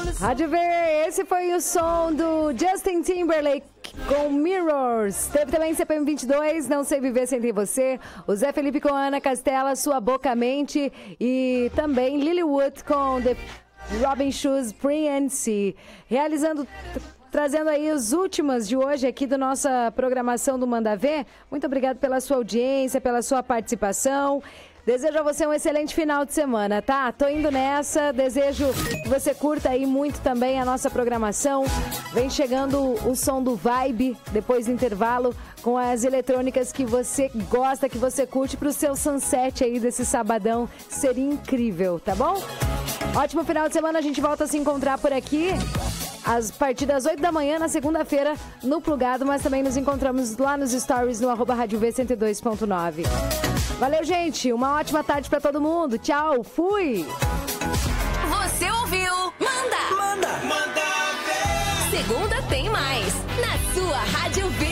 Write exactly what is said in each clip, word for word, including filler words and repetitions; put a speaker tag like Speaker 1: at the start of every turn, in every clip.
Speaker 1: Rádio V, esse foi o som do Justin Timberlake com Mirrors. Teve também C P M vinte e dois, Não Sei Viver Sem Ter Você. O Zé Felipe com Ana Castela, Sua Boca Mente. E também Lilywood com The Robin Shoes, Pregnancy. Realizando... Trazendo aí as últimas de hoje aqui da nossa programação do Manda Ver. Muito obrigado pela sua audiência, pela sua participação. Desejo a você um excelente final de semana, tá? Tô indo nessa. Desejo que você curta aí muito também a nossa programação. Vem chegando o som do Vibe, depois do intervalo, com as eletrônicas que você gosta, que você curte, pro seu sunset aí desse sabadão. Seria incrível, tá bom? Ótimo final de semana. A gente volta a se encontrar por aqui a partir das oito da manhã, na segunda-feira, no Plugado, mas também nos encontramos lá nos stories no arroba rádio V cento e dois ponto nove. Valeu, gente. Uma ótima tarde pra todo mundo. Tchau. Fui.
Speaker 2: Você ouviu? Manda!
Speaker 3: Manda! Manda ver!
Speaker 2: Segunda tem mais. Na sua Rádio V.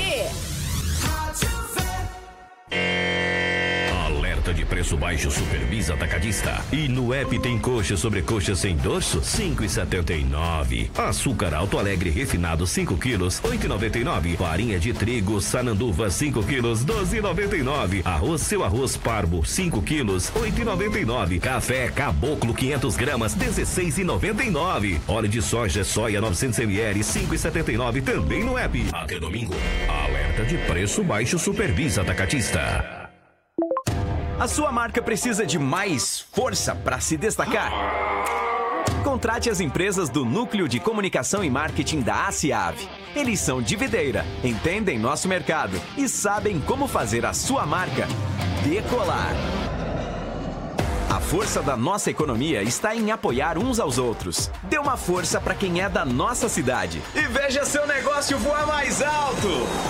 Speaker 4: De preço baixo Superbis Atacadista. E no app tem coxa sobre coxa sem dorso, cinco e setenta e nove. Açúcar Alto Alegre refinado cinco quilos, oito e noventa e nove. Farinha de trigo Sananduva cinco quilos, doze e noventa e nove. Arroz Seu Arroz Parbo cinco quilos, oito e noventa e nove. Café Caboclo quinhentas gramas, dezesseis e noventa e nove. Óleo de soja Soia novecentos mililitros, cinco e setenta e nove, também no app. Até domingo. Alerta de preço baixo Superbis Atacadista.
Speaker 3: A sua marca precisa de mais força para se destacar? Contrate as empresas do Núcleo de Comunicação e Marketing da ACIAV. Eles são de videira, entendem nosso mercado e sabem como fazer a sua marca decolar. A força da nossa economia está em apoiar uns aos outros. Dê uma força para quem é da nossa cidade e veja seu negócio voar mais alto!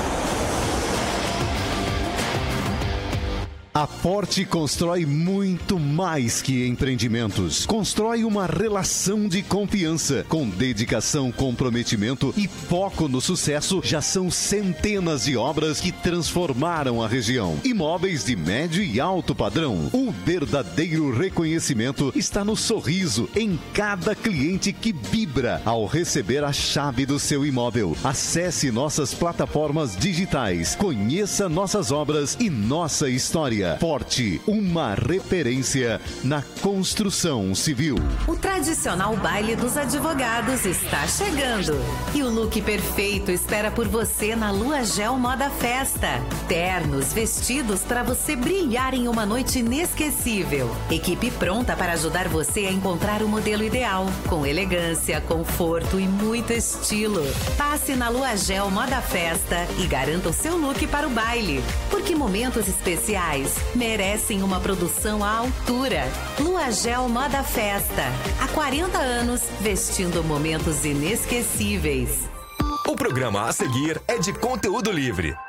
Speaker 5: A Forte constrói muito mais que empreendimentos. Constrói uma relação de confiança. Com dedicação, comprometimento e foco no sucesso, já são centenas de obras que transformaram a região. Imóveis de médio e alto padrão. O verdadeiro reconhecimento está no sorriso em cada cliente que vibra ao receber a chave do seu imóvel. Acesse nossas plataformas digitais. Conheça nossas obras e nossa história. Forte, uma referência na construção civil.
Speaker 6: O tradicional baile dos advogados está chegando. E o look perfeito espera por você na Lua Gel Moda Festa. Ternos, vestidos para você brilhar em uma noite inesquecível. Equipe pronta para ajudar você a encontrar o modelo ideal. Com elegância, conforto e muito estilo. Passe na Lua Gel Moda Festa e garanta o seu look para o baile. Porque momentos especiais merecem uma produção à altura. Lua Gel Moda Festa. Há quarenta anos, vestindo momentos inesquecíveis.
Speaker 7: O programa a seguir é de conteúdo livre.